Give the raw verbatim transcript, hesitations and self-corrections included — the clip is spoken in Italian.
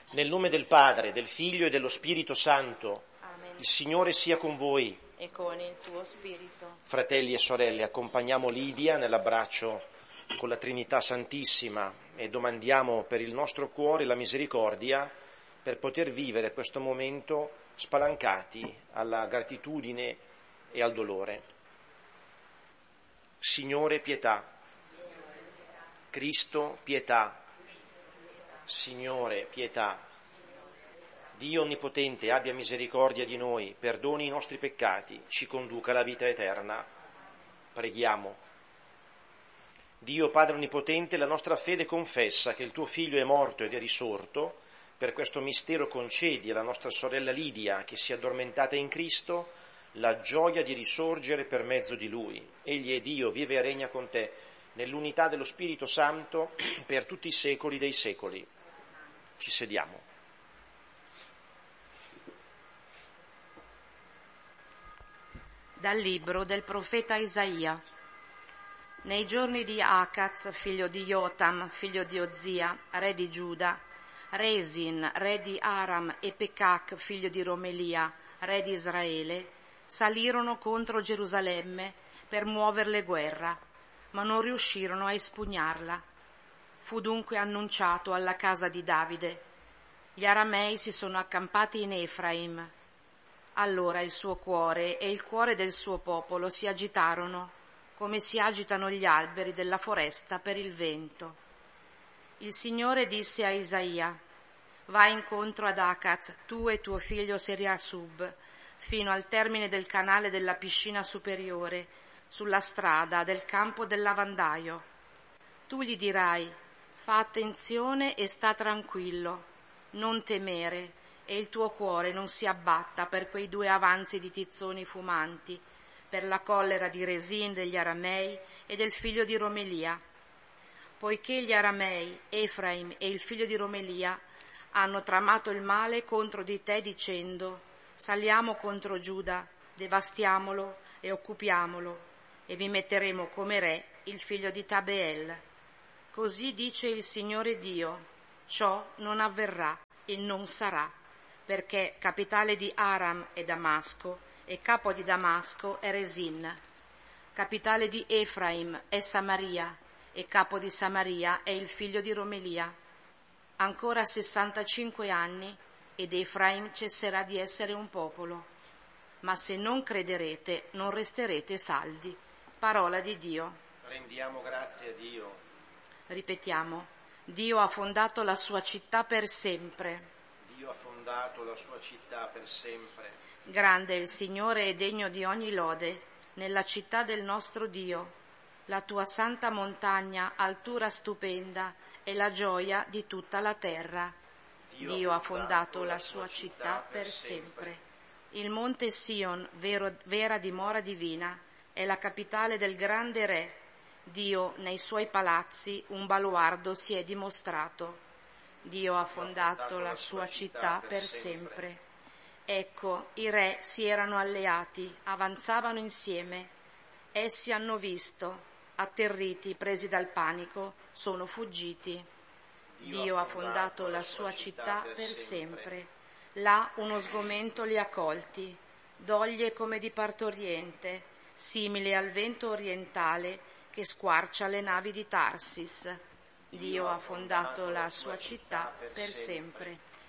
Nel nome del Padre, del Figlio e dello Spirito Santo, Amen. il Signore sia con voi. E con il tuo spirito. Fratelli e sorelle, accompagniamo Lidia nell'abbraccio con la Trinità Santissima e domandiamo per il nostro cuore la misericordia per poter vivere questo momento spalancati alla gratitudine e al dolore. Signore, pietà. Cristo, pietà. Signore, pietà. Dio Onnipotente abbia misericordia di noi, perdoni i nostri peccati, ci conduca alla vita eterna. Preghiamo. Dio Padre Onnipotente, la nostra fede confessa che il tuo Figlio è morto ed è risorto. Per questo mistero concedi alla nostra sorella Lidia, che si è addormentata in Cristo, la gioia di risorgere per mezzo di Lui. Egli è Dio, vive e regna con te, nell'unità dello Spirito Santo, per tutti i secoli dei secoli. Ci sediamo. Dal libro del profeta Isaia. Nei giorni di Acaz, figlio di Jotam, figlio di Ozia, re di Giuda, Resin, re di Aram, e Pecac, figlio di Romelia, re di Israele, salirono contro Gerusalemme per muoverle guerra, ma non riuscirono a espugnarla. Fu dunque annunciato alla casa di Davide: gli aramei si sono accampati in Efraim. Allora il suo cuore e il cuore del suo popolo si agitarono, come si agitano gli alberi della foresta per il vento. Il Signore disse a Isaia: vai incontro ad Acaz, tu e tuo figlio Seriasub, fino al termine del canale della piscina superiore, sulla strada del campo del lavandaio. Tu gli dirai: fa attenzione e sta tranquillo, non temere, e il tuo cuore non si abbatta per quei due avanzi di tizzoni fumanti, per la collera di Resin degli aramei e del figlio di Romelia. Poiché gli aramei, Efraim e il figlio di Romelia hanno tramato il male contro di te dicendo: saliamo contro Giuda, devastiamolo e occupiamolo, e vi metteremo come re il figlio di Tabeel. Così dice il Signore Dio: ciò non avverrà e non sarà, perché capitale di Aram è Damasco e capo di Damasco è Resin. Capitale di Efraim è Samaria e capo di Samaria è il figlio di Romelia. Ancora sessantacinque anni ed Efraim cesserà di essere un popolo. Ma se non crederete, non resterete saldi. Parola di Dio. Rendiamo grazie a Dio. Ripetiamo: Dio ha fondato la sua città per sempre. Dio ha fondato la sua città per sempre. Grande è il Signore e degno di ogni lode nella città del nostro Dio. La tua santa montagna, altura stupenda, è la gioia di tutta la terra. Dio, Dio ha fondato la sua città per sempre. Il monte Sion, vero, vera dimora divina, è la capitale del grande re. Dio nei suoi palazzi un baluardo si è dimostrato. Dio ha fondato la sua città per sempre. Ecco, i re si erano alleati, avanzavano insieme. Essi hanno visto, atterriti, presi dal panico, sono fuggiti. Dio ha fondato la sua città per sempre. Là uno sgomento li ha colti, doglie come di partoriente, simile al vento orientale che squarcia le navi di Tarsis. Dio ha fondato la sua città per sempre.